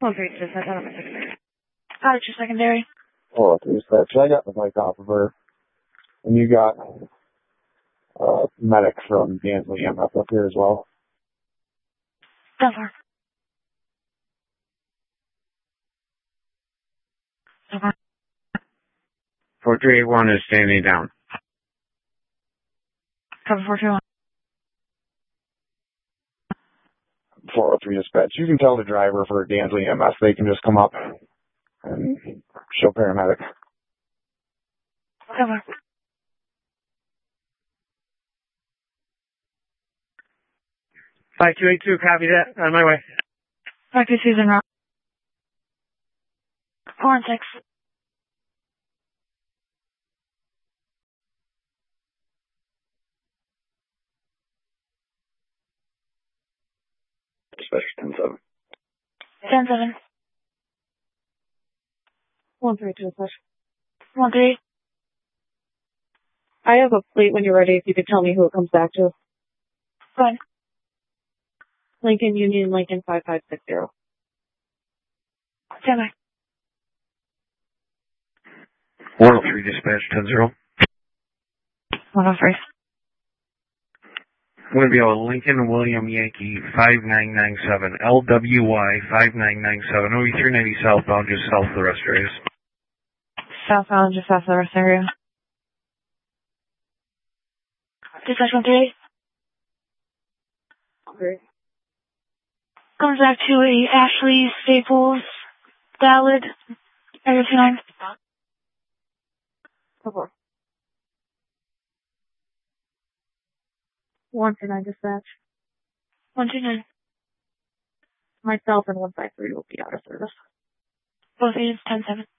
132, on my secondary. Got it, your secondary. Oh, dispatch. I got the bike off of her. And you got medic from Dansley EMS up here as well. Denver. Denver. 4381 is standing down. Cover 421. 403 dispatch. You can tell the driver for Dansley EMS they can just come up and show paramedic. Cover. 5282, copy that. On my way. 52 en route. 4 and 6. Dispatch 107. 10-7. 132 dispatch. 1-3. I have a plate when you're ready if you could tell me who it comes back to. Go ahead. Lincoln Union, Lincoln 5560. Stand by. 103 dispatch 10-0. 103. I'm going to be able Lincoln William Yankee 5997, LWY 5997, OE390 southbound, just south of the rest areas. Southbound, just south of the rest area. Dispatch 138. Okay. Comes back to a Ashley Staples Ballad, area 29. Cover. 129 dispatch. 129. Myself and 153 will be out of service. Both agents 10-7.